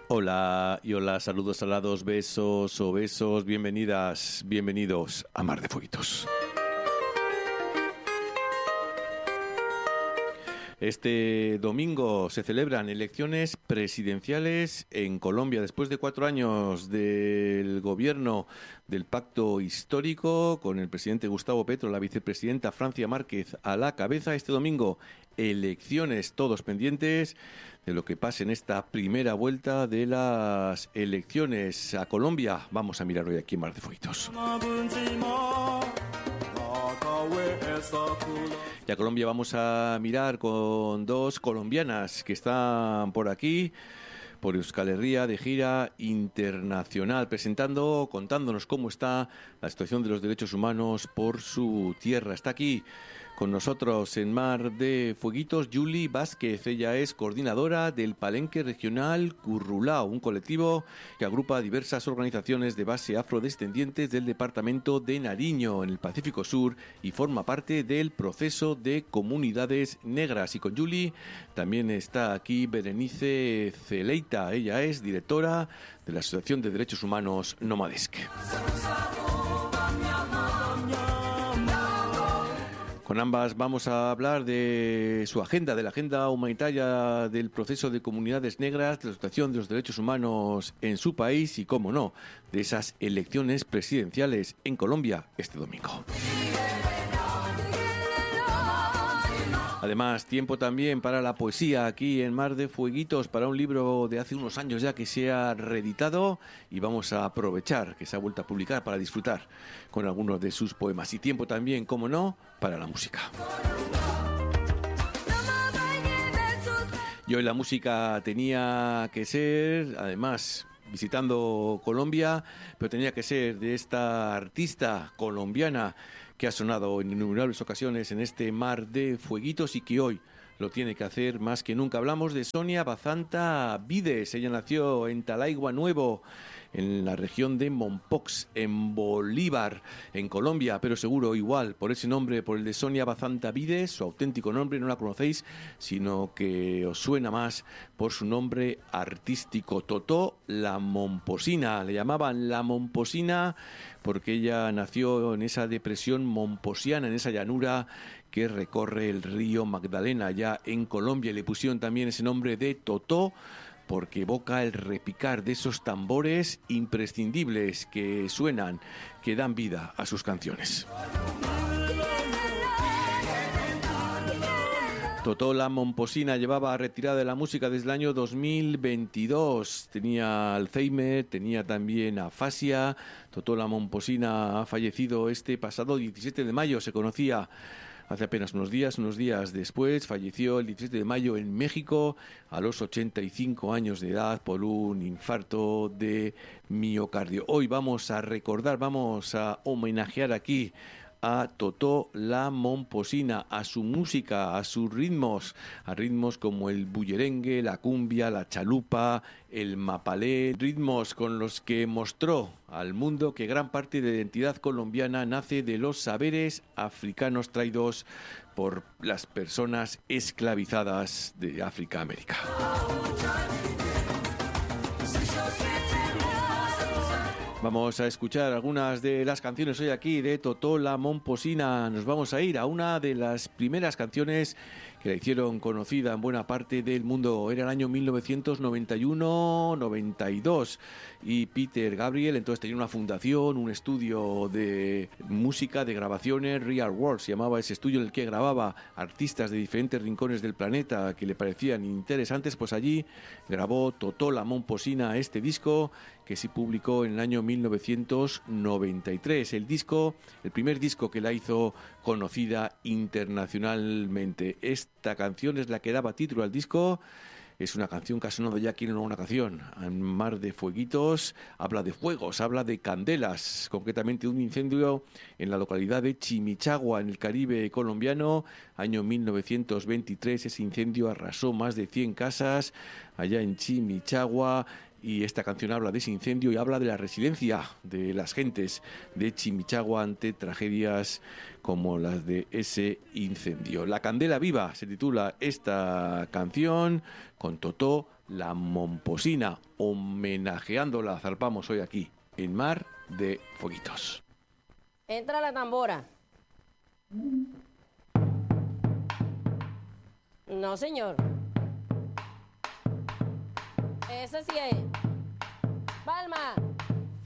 Hola y hola, saludos salados, besos o besos, bienvenidas, bienvenidos a Mar de Fueguitos. Este domingo se celebran elecciones presidenciales en Colombia. Después de 4 años del gobierno del pacto histórico, con el presidente Gustavo Petro, la vicepresidenta Francia Márquez a la cabeza, este domingo elecciones, todos pendientes de lo que pase en esta primera vuelta de las elecciones a Colombia. Vamos a mirar hoy aquí en Mar de Fueguitos. Y a Colombia vamos a mirar con dos colombianas que están por aquí, por Euskal Herria, de gira internacional, contándonos cómo está la situación de los derechos humanos por su tierra. Está aquí con nosotros en Mar de Fueguitos Yuli Vázquez. Ella es coordinadora del Palenque Regional Currulao, un colectivo que agrupa a diversas organizaciones de base afrodescendientes del departamento de Nariño, en el Pacífico Sur, y forma parte del proceso de comunidades negras. Y con Yuli también está aquí Berenice Celeita. Ella es directora de la Asociación de Derechos Humanos Nomadesc. Con ambas vamos a hablar de su agenda, de la agenda humanitaria del proceso de comunidades negras, de la situación de los derechos humanos en su país y, cómo no, de esas elecciones presidenciales en Colombia este domingo. Además, tiempo también para la poesía aquí en Mar de Fueguitos, para un libro de hace unos años ya que se ha reeditado, y vamos a aprovechar que se ha vuelto a publicar para disfrutar con algunos de sus poemas. Y tiempo también, como no, para la música. Y hoy la música tenía que ser, además, visitando Colombia, pero tenía que ser de esta artista colombiana que ha sonado en innumerables ocasiones en este Mar de Fueguitos y que hoy lo tiene que hacer más que nunca. Hablamos de Sonia Bazanta Vides. Ella nació en Talaigua Nuevo, en la región de Mompox, en Bolívar, en Colombia, pero seguro igual por ese nombre, por el de Sonia Bazanta Vides, su auténtico nombre, no la conocéis, sino que os suena más por su nombre artístico, Totó la Momposina. Le llamaban la Momposina porque ella nació en esa depresión momposiana, en esa llanura que recorre el río Magdalena, allá en Colombia. Y le pusieron también ese nombre de Totó porque evoca el repicar de esos tambores imprescindibles que suenan, que dan vida a sus canciones. Totó la Momposina llevaba retirada de la música desde el año 2022. Tenía Alzheimer, tenía también afasia. Totó la Momposina ha fallecido este pasado 17 de mayo. Se conocía hace apenas unos días después. Falleció el 17 de mayo en México a los 85 años de edad por un infarto de miocardio. Hoy vamos a recordar, vamos a homenajear aquí a Totó la Momposina, a su música, a sus ritmos, a ritmos como el bullerengue, la cumbia, la chalupa, el mapalé, ritmos con los que mostró al mundo que gran parte de la identidad colombiana nace de los saberes africanos traídos por las personas esclavizadas de África a América. Vamos a escuchar algunas de las canciones hoy aquí de Totó la Momposina. Nos vamos a ir a una de las primeras canciones que la hicieron conocida en buena parte del mundo. Era el año 1991-92 y Peter Gabriel entonces tenía una fundación, un estudio de música, de grabaciones, Real World se llamaba ese estudio, en el que grababa artistas de diferentes rincones del planeta que le parecían interesantes. Pues allí grabó Totó la Momposina este disco que se publicó en el año 1993. El primer disco que la hizo conocida internacionalmente. Esta canción es la que daba título al disco. Es una canción que ha sonado ya aquí en una ocasión, en Mar de Fueguitos. Habla de fuegos, habla de candelas, concretamente un incendio en la localidad de Chimichagua, en el Caribe colombiano, año 1923. Ese incendio arrasó más de 100 casas allá en Chimichagua. Y esta canción habla de ese incendio y habla de la resiliencia de las gentes de Chimichagua ante tragedias como las de ese incendio. La Candela Viva se titula esta canción, con Totó la momposina, homenajeándola, zarpamos hoy aquí, en Mar de Fueguitos. Entra la tambora. No, señor. Ese sí es. Palma.